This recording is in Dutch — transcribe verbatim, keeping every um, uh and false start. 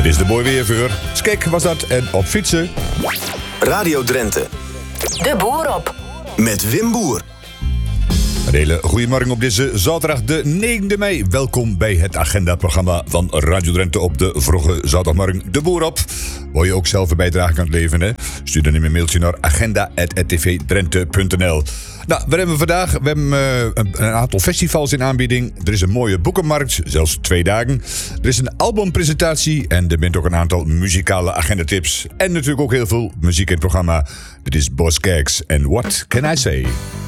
is de mooi weervuur. Skik was dat en op fietsen. Radio Drenthe. De Boer op. Met Wim Boer. Een hele goedemorgen op deze zaterdag de negende mei. Welkom bij het agendaprogramma van Radio Drenthe op de vroege zaterdagmorgen. De Boer op. Waar je ook zelf een bijdrage kan leveren. Hè? Stuur dan een mailtje naar agenda apenstaartje r t v drenthe punt n l. Nou, wat hebben we vandaag? We hebben uh, een, een aantal festivals in aanbieding. Er is een mooie boekenmarkt, zelfs twee dagen. Er is een albumpresentatie en er bent ook een aantal muzikale agendatips. En natuurlijk ook heel veel muziek in het programma. Dit is Boss Gags en What Can I Say?